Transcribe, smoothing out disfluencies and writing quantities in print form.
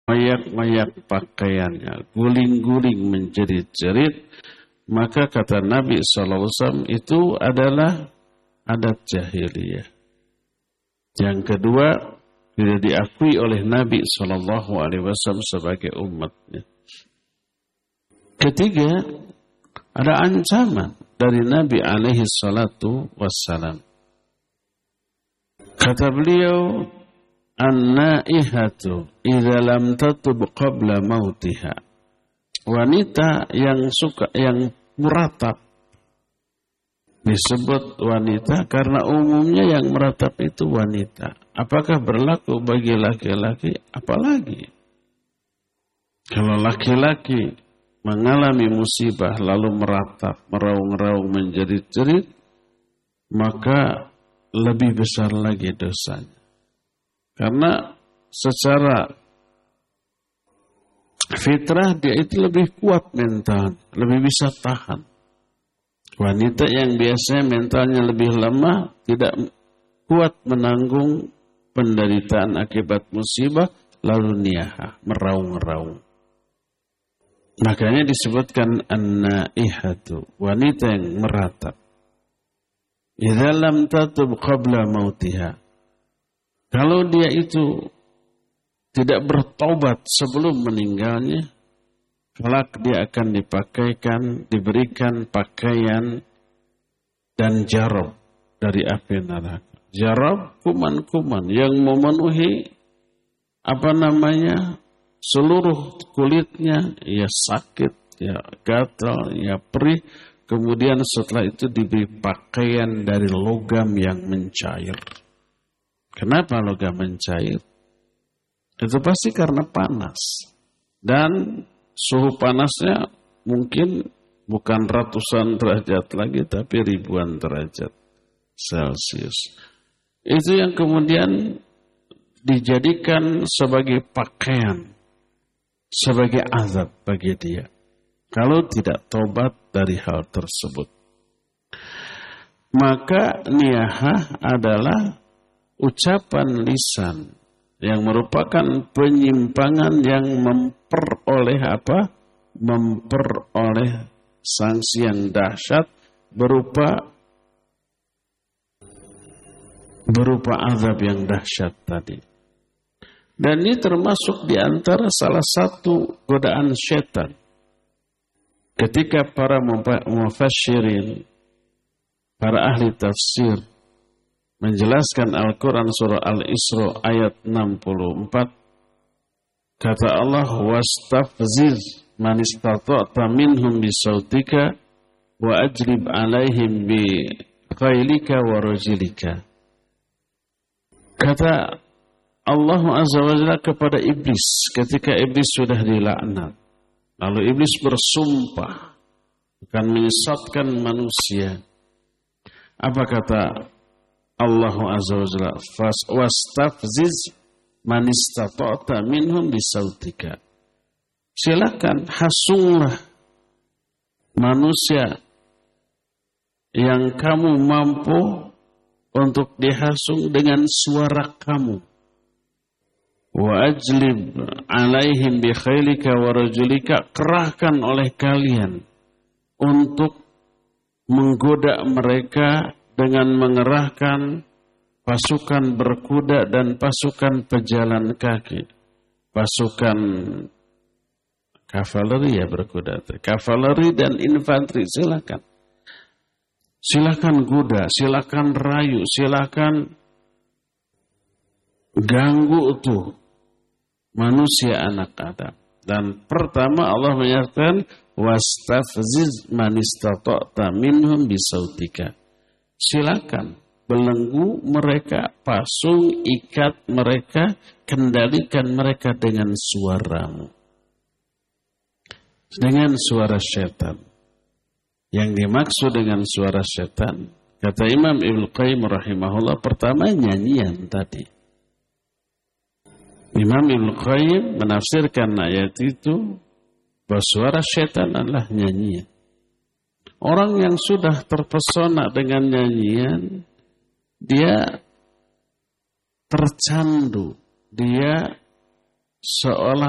mayak-mayak pakaiannya, guling-guling menjadi jerit, maka kata Nabi SAW itu adalah adat jahiliyah. Yang kedua, tidak diakui oleh Nabi SAW sebagai umatnya. Ketiga, ada ancaman dari Nabi SAW. Kata beliau, an-naihatu idza lam tatub qabla mautiha. Wanita yang meratap disebut wanita karena umumnya yang meratap itu wanita. Apakah berlaku bagi laki-laki? Apalagi kalau laki-laki mengalami musibah lalu meratap, meraung-raung menjadi jerit, maka lebih besar lagi dosanya. Karena secara fitrah dia itu lebih kuat mental, lebih bisa tahan. Wanita yang biasanya mentalnya lebih lemah, tidak kuat menanggung penderitaan akibat musibah, lalu niyaha, meraung-raung. Makanya disebutkan an-naihatu, wanita yang meratap. Idza lam tatub qabla mautiha. Kalau dia itu tidak bertobat sebelum meninggalnya, kelak dia akan diberikan pakaian dan jarab dari api neraka. Jarab kuman-kuman yang memenuhi seluruh kulitnya, ya sakit, ya gatal, ya perih. Kemudian setelah itu diberi pakaian dari logam yang mencair. Kenapa logam mencair? Itu pasti karena panas. Dan suhu panasnya mungkin bukan ratusan derajat lagi, tapi ribuan derajat Celcius. Itu yang kemudian dijadikan sebagai pakaian, sebagai azab bagi dia, kalau tidak tobat dari hal tersebut. Maka niyahah adalah ucapan lisan yang merupakan penyimpangan yang memperoleh sanksi yang dahsyat berupa azab yang dahsyat tadi. Dan ini termasuk di antara salah satu godaan syaitan. Ketika para mufassirin, para ahli tafsir menjelaskan Al-Quran surah Al-Isra ayat 64, kata Allah, wastafziz man istata'ta minhum bisautika wa ajlib alaihim bi khailika wa rajilika. Kata Allah Azza wa Jalla kepada iblis ketika iblis sudah dilaknat. Lalu iblis bersumpah akan menyesatkan manusia. Apa kata Allah Azza wa Jalla? Wastafziz man istata'ta minhum bisautika. Silakan hasunglah manusia yang kamu mampu untuk dihasung dengan suara kamu. Wa ajlib alaihim bi khailika wa rajulika, kerahkan oleh kalian untuk menggoda mereka dengan mengerahkan pasukan berkuda dan pasukan pejalan kaki. Pasukan kavaleri ya berkuda. Kavaleri dan infanteri silakan. Silakan goda, silakan rayu, silakan ganggu tuh manusia anak Adam. Dan pertama Allah menyatakan wastafziz man istata'ta minhum bisautika. Silakan belenggu mereka, pasung, ikat mereka, kendalikan mereka dengan suaramu. Dengan suara syaitan. Yang dimaksud dengan suara syaitan, kata Imam Ibnu Qayyim rahimahullah, pertama nyanyian tadi. Imam Ibnu Qayyim menafsirkan ayat itu bahwa suara syaitan adalah nyanyian. Orang yang sudah terpesona dengan nyanyian, dia tercandu, dia seolah